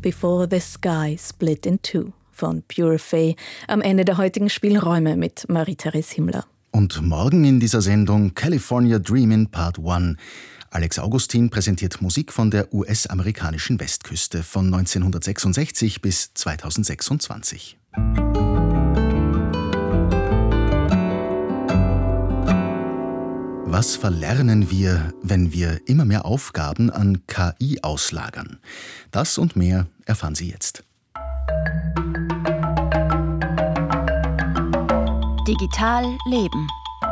Before the Sky Split in Two von Pure Fay am Ende der heutigen Spielräume mit Marie-Therese Himmler. Und morgen in dieser Sendung California Dreamin' Part 1. Alex Augustin präsentiert Musik von der US-amerikanischen Westküste von 1966 bis 2026. Was verlernen wir, wenn wir immer mehr Aufgaben an KI auslagern? Das und mehr erfahren Sie jetzt. Digital Leben.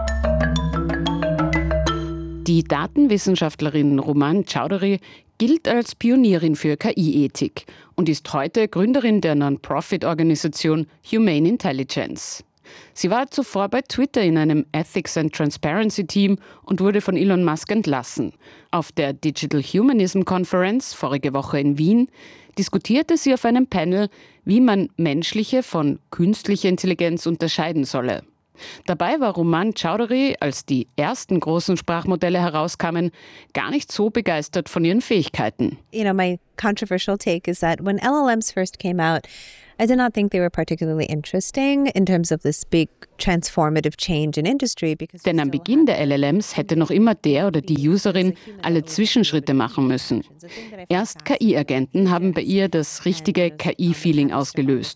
Die Datenwissenschaftlerin Rumana Chowdhury gilt als Pionierin für KI-Ethik und ist heute Gründerin der Non-Profit-Organisation Humane Intelligence. Sie war zuvor bei Twitter in einem Ethics and Transparency Team und wurde von Elon Musk entlassen. Auf der Digital Humanism Conference vorige Woche in Wien diskutierte sie auf einem Panel, wie man menschliche von künstlicher Intelligenz unterscheiden solle. Dabei war Rumana Chowdhury, als die ersten großen Sprachmodelle herauskamen, gar nicht so begeistert von ihren Fähigkeiten. My controversial take is that when LLMs first came out, I did not think they were particularly interesting in terms of this big transformative change in industry. Denn am Beginn der LLMs hätte noch immer der oder die Userin alle Zwischenschritte machen müssen. Erst KI-Agenten haben bei ihr das richtige KI-Feeling ausgelöst.